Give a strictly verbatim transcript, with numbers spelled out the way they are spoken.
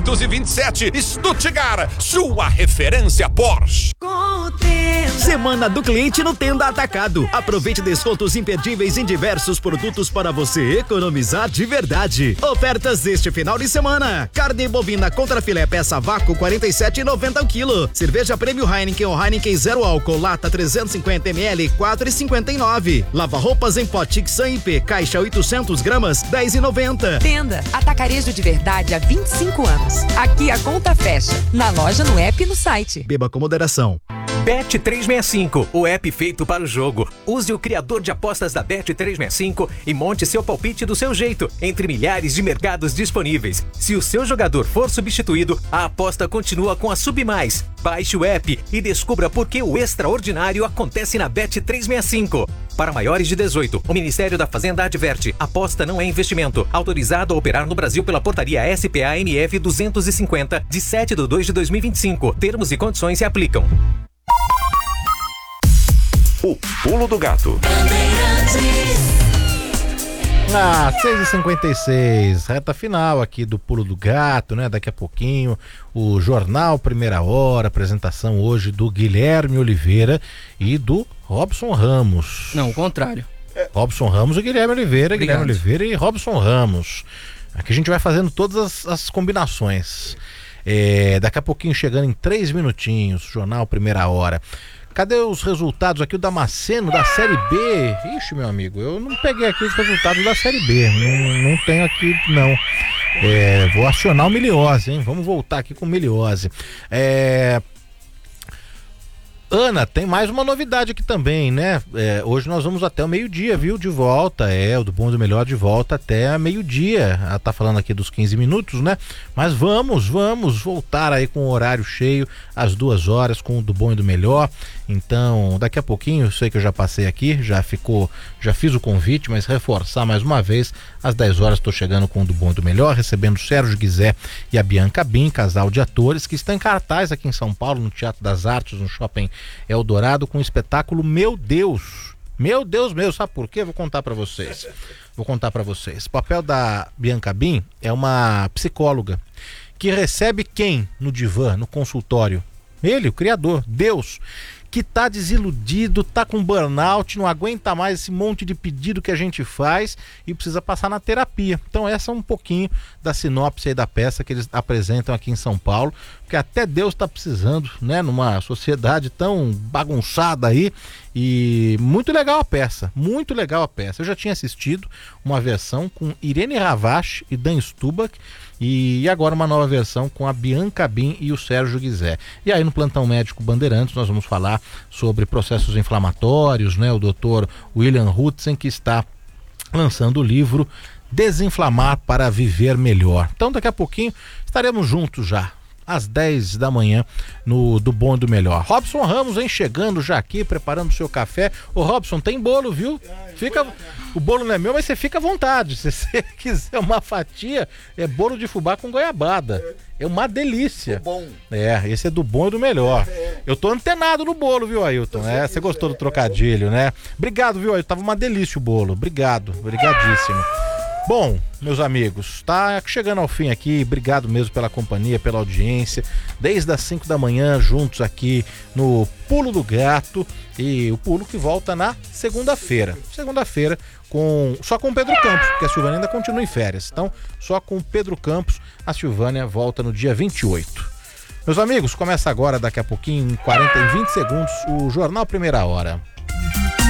duzentos e vinte e sete, Stuttgart, sua referência Porsche. Semana do cliente no Tenda Atacado. Aproveite descontos imperdíveis em diversos produtos para você economizar de verdade. Ofertas deste final de semana: carne bovina contra filé peça vácuo quarenta e sete reais e noventa centavos o quilo. Cerveja Prêmio Heineken ou Heineken zero álcool lata trezentos e cinquenta mililitros quatro reais e cinquenta e nove centavos. Lava roupas em pó Tixan I P caixa oitocentos gramas dez reais e noventa centavos. Tenda Atacarejo de verdade há vinte e cinco anos. Aqui a conta fecha. Na loja, no app e no site. Beba com moderação. Bet trezentos e sessenta e cinco, o app feito para o jogo. Use o criador de apostas da Bet trezentos e sessenta e cinco e monte seu palpite do seu jeito, entre milhares de mercados disponíveis. Se o seu jogador for substituído, a aposta continua com a Submais. Baixe o app e descubra por que o extraordinário acontece na Bet trezentos e sessenta e cinco. Para maiores de dezoito, o Ministério da Fazenda adverte: aposta não é investimento. Autorizado a operar no Brasil pela portaria S P A M F duzentos e cinquenta, de sete de dois de dois mil e vinte e cinco. Termos e condições se aplicam. O Pulo do Gato. Ah, seis e cinquenta e seis, reta final aqui do Pulo do Gato, né? Daqui a pouquinho o Jornal Primeira Hora, apresentação hoje do Guilherme Oliveira e do Robson Ramos. Não, o contrário. Robson Ramos e Guilherme Oliveira, Obrigado. Guilherme Oliveira e Robson Ramos. Aqui a gente vai fazendo todas as, as combinações. É, daqui a pouquinho, chegando em três minutinhos, Jornal Primeira Hora. Cadê os resultados aqui? O Damasceno da Série B. Ixi, meu amigo, eu não peguei aqui os resultados da Série B. Não, não tenho aqui, não. É, vou acionar o Miliose, hein? Vamos voltar aqui com o Miliose. É... Ana, tem mais uma novidade aqui também, né? É, hoje nós vamos até o meio-dia, viu? De volta, é, o do Bom e do Melhor de volta até meio-dia. Ela tá falando aqui dos quinze minutos, né? Mas vamos, vamos voltar aí com o horário cheio, às duas horas, com o do Bom e do Melhor. Então, daqui a pouquinho, eu sei que eu já passei aqui, já ficou, já fiz o convite, mas reforçar mais uma vez, às dez horas estou chegando com o do Bom e do Melhor, recebendo o Sérgio Guizé e a Bianca Bin, casal de atores, que está em cartaz aqui em São Paulo, no Teatro das Artes, no Shopping Eldorado, com o espetáculo Meu Deus. Meu Deus meu, sabe por quê? Vou contar pra vocês. Vou contar pra vocês. O papel da Bianca Bin é uma psicóloga que recebe quem no divã, no consultório? Ele, o criador, Deus, que tá desiludido, tá com burnout, não aguenta mais esse monte de pedido que a gente faz e precisa passar na terapia. Então essa é um pouquinho da sinopse aí da peça que eles apresentam aqui em São Paulo, porque até Deus tá precisando, né, numa sociedade tão bagunçada aí. E muito legal a peça, muito legal a peça. Eu já tinha assistido uma versão com Irene Ravache e Dan Stubach, e agora uma nova versão com a Bianca Bin e o Sérgio Guizé. E aí no Plantão Médico Bandeirantes nós vamos falar sobre processos inflamatórios, né? O doutor William Hutzen, que está lançando o livro Desinflamar para Viver Melhor. Então daqui a pouquinho estaremos juntos já, às dez da manhã, no Do Bom e do Melhor. Robson Ramos, hein, chegando já aqui, preparando o seu café. Ô Robson, tem bolo, viu? Fica, o bolo não é meu, mas você fica à vontade. Se você quiser uma fatia, é bolo de fubá com goiabada. É uma delícia. Bom. É, esse é do Bom e do Melhor. Eu tô antenado no bolo, viu, Ailton? É, você gostou do trocadilho, né? Obrigado, viu, Ailton? Tava uma delícia o bolo. Obrigado, obrigadíssimo. Bom, meus amigos, tá chegando ao fim aqui, obrigado mesmo pela companhia, pela audiência, desde as cinco da manhã, juntos aqui no Pulo do Gato, e o pulo que volta na segunda-feira, segunda-feira, com, só com o Pedro Campos, porque a Silvânia ainda continua em férias, então só com o Pedro Campos, a Silvânia volta no dia vinte e oito. Meus amigos, começa agora, daqui a pouquinho, em quarenta e vinte segundos, o Jornal Primeira Hora.